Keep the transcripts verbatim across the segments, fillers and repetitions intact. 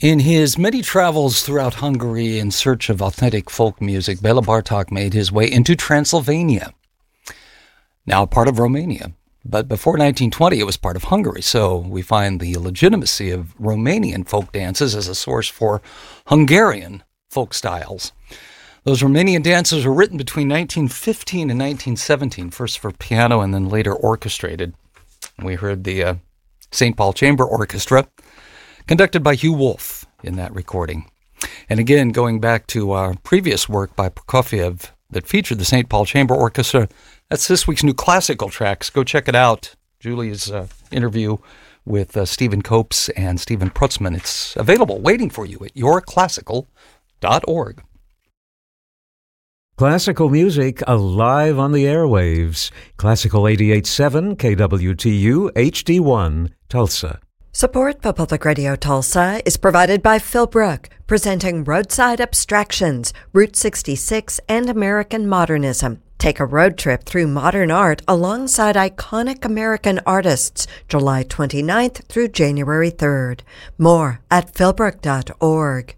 In his many travels throughout Hungary in search of authentic folk music, Bela Bartok made his way into Transylvania, now part of Romania. But before nineteen twenty, it was part of Hungary, so we find the legitimacy of Romanian folk dances as a source for Hungarian folk styles. Those Romanian dances were written between nineteen fifteen and nineteen seventeen, first for piano and then later orchestrated. We heard the uh, Saint Paul Chamber Orchestra, conducted by Hugh Wolf in that recording. And again, going back to our previous work by Prokofiev that featured the Saint Paul Chamber Orchestra, that's this week's new classical tracks. Go check it out. Julie's uh, interview with uh, Stephen Copes and Stephen Prutzman. It's available, waiting for you at your classical dot org. Classical music alive on the airwaves. Classical eighty-eight point seven K W T U H D one, Tulsa. Support for Public Radio Tulsa is provided by Philbrook, presenting Roadside Abstractions, Route sixty-six, and American Modernism. Take a road trip through modern art alongside iconic American artists, July twenty-ninth through January third. More at philbrook dot org.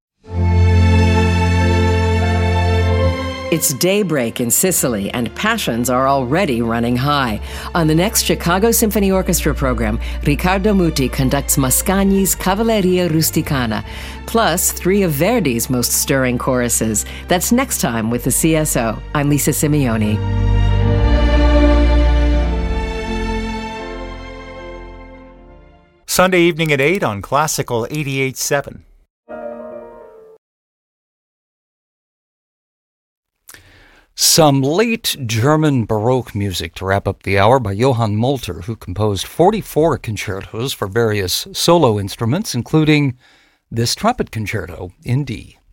It's daybreak in Sicily, and passions are already running high. On the next Chicago Symphony Orchestra program, Riccardo Muti conducts Mascagni's Cavalleria Rusticana, plus three of Verdi's most stirring choruses. That's next time with the C S O. I'm Lisa Simeone. Sunday evening at eight on Classical eighty-eight point seven. Some late German Baroque music to wrap up the hour by Johann Molter, who composed forty-four concertos for various solo instruments, including this trumpet concerto in D.